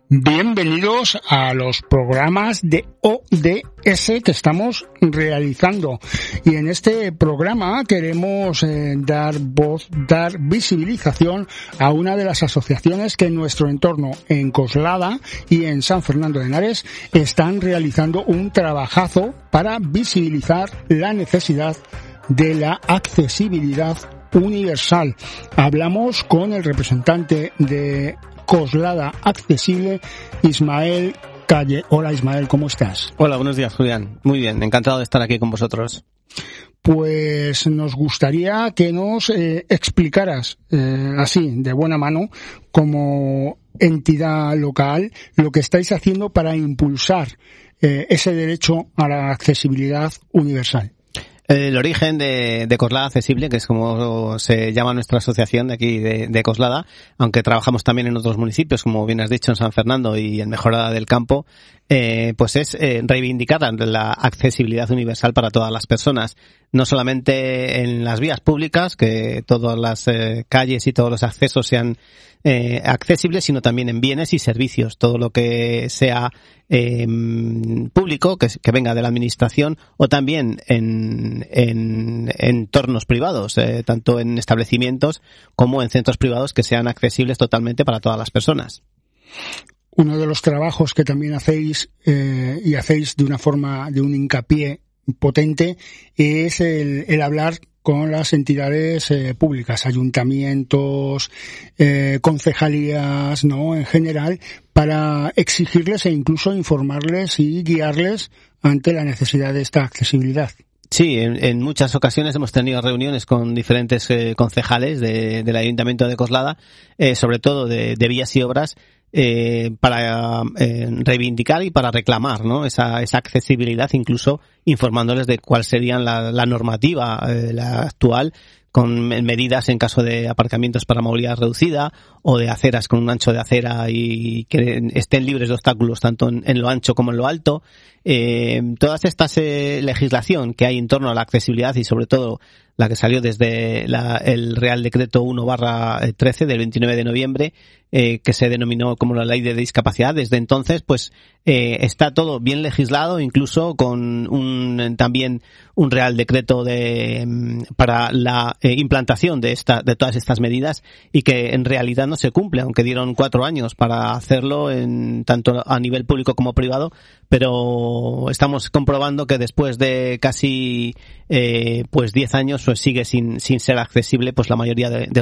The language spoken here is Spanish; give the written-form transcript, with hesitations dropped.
Bienvenidos a los programas de ODS que estamos realizando, y en este programa queremos dar voz, dar visibilización a una de las asociaciones que en nuestro entorno, en Coslada y en San Fernando de Henares, están realizando un trabajazo para visibilizar la necesidad de la accesibilidad universal. Hablamos con el representante de Coslada Accesible, Ismael Calle. Hola Ismael, ¿cómo estás? Hola, buenos días Julián. Muy bien, encantado de estar aquí con vosotros. Pues nos gustaría que nos explicaras así, de buena mano, como entidad local, lo que estáis haciendo para impulsar ese derecho a la accesibilidad universal. El origen de Coslada Accesible, que es como se llama nuestra asociación de aquí de Coslada, aunque trabajamos también en otros municipios, como bien has dicho, en San Fernando y en Mejorada del Campo, pues es reivindicar la accesibilidad universal para todas las personas, no solamente en las vías públicas, que todas las calles y todos los accesos sean accesibles, sino también en bienes y servicios, todo lo que sea público, que venga de la administración, o también en entornos privados, tanto en establecimientos como en centros privados, que sean accesibles totalmente para todas las personas. Uno de los trabajos que también hacéis, y hacéis de una forma, de un hincapié potente, es el hablar con las entidades públicas, ayuntamientos, concejalías, ¿no?, en general, para exigirles e incluso informarles y guiarles ante la necesidad de esta accesibilidad. Sí, en muchas ocasiones hemos tenido reuniones con diferentes concejales del Ayuntamiento de Coslada, sobre todo de vías y obras, para reivindicar y para reclamar, ¿no?, esa accesibilidad, incluso informándoles de cuál sería la normativa la actual, con medidas en caso de aparcamientos para movilidad reducida o de aceras con un ancho de acera y que estén libres de obstáculos tanto en lo ancho como en lo alto. Todas estas legislación que hay en torno a la accesibilidad, y sobre todo la que salió desde el Real Decreto 1/13 del 29 de noviembre, que se denominó como la Ley de Discapacidad. Desde entonces, pues, está todo bien legislado, incluso con también un Real Decreto para la implantación de todas estas medidas, y que en realidad no se cumple, aunque dieron 4 años para hacerlo, tanto a nivel público como privado, pero estamos comprobando que después de casi 10 años, pues sigue sin ser accesible, pues la mayoría de